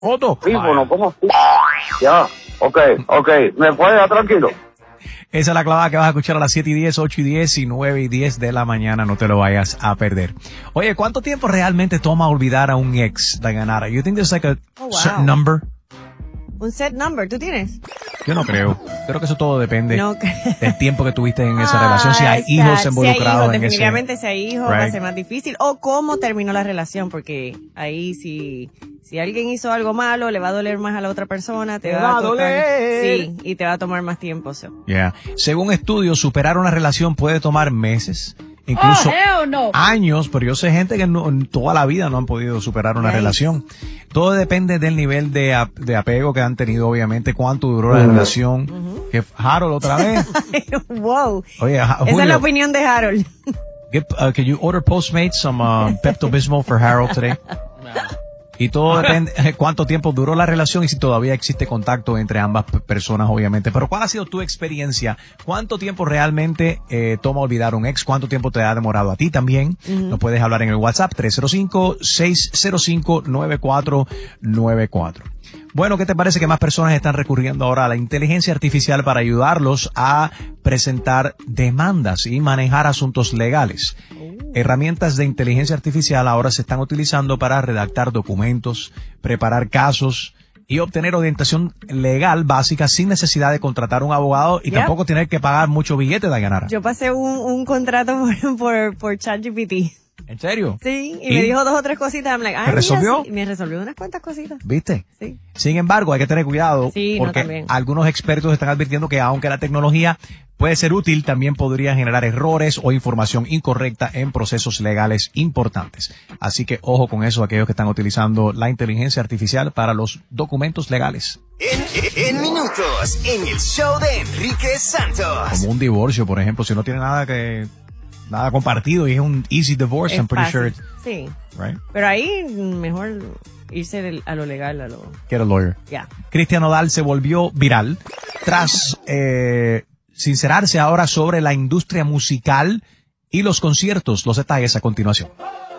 Otto. Teléfono, ¿cómo? Ya, ok, ¿me puedes dejar tranquilo? Esa es la clavada que vas a escuchar a las 7:10, 8:10 y 9:10 de la mañana. No te lo vayas a perder. Oye, ¿cuánto tiempo realmente toma olvidar a un ex, Dayanara? You think there's like a certain number? Un set number, ¿tú tienes? Yo no creo. Creo que eso todo depende No. del tiempo que tuviste en esa relación. Si hay hijos involucrados en ese... Definitivamente si hay hijos va a Right. ser más difícil. O cómo terminó la relación, porque ahí si alguien hizo algo malo, le va a doler más a la otra persona, te va a doler. Sí, y te va a tomar más tiempo. Yeah. Según estudios, superar una relación puede tomar meses, incluso años, pero yo sé gente que en toda la vida no han podido superar una relación. Todo depende del nivel de apego que han tenido, obviamente, cuánto duró la relación. Que Harold otra vez. Wow. Oye, Esa es la opinión de Harold. Can you order Postmates some Pepto-Bismol for Harold today? Y todo depende cuánto tiempo duró la relación y si todavía existe contacto entre ambas personas, obviamente. Pero ¿cuál ha sido tu experiencia? ¿Cuánto tiempo realmente toma olvidar un ex? ¿Cuánto tiempo te ha demorado a ti también? Nos puedes hablar en el WhatsApp 305-605-9494. Bueno, ¿qué te parece que más personas están recurriendo ahora a la inteligencia artificial para ayudarlos a presentar demandas y manejar asuntos legales? Herramientas de inteligencia artificial ahora se están utilizando para redactar documentos, preparar casos y obtener orientación legal básica sin necesidad de contratar un abogado y tampoco tener que pagar mucho billete, Dayanara. Yo pasé un contrato por ChatGPT. ¿En serio? Sí, y me dijo 2 o 3 cositas. I'm like, ¿Te resolvió? Sí, me resolvió unas cuantas cositas. ¿Viste? Sí. Sin embargo, hay que tener cuidado porque también. algunos expertos están advirtiendo que aunque la tecnología puede ser útil, también podría generar errores o información incorrecta en procesos legales importantes. Así que ojo con eso, aquellos que están utilizando la inteligencia artificial para los documentos legales. En minutos, en el show de Enrique Santos. Como un divorcio, por ejemplo, si no tiene nada compartido y es un easy divorce, I'm pretty sure. Sí. Right? Pero ahí mejor irse a lo legal, Get a lawyer. Yeah. Cristian Nodal se volvió viral tras sincerarse ahora sobre la industria musical y los conciertos. Los detalles a continuación.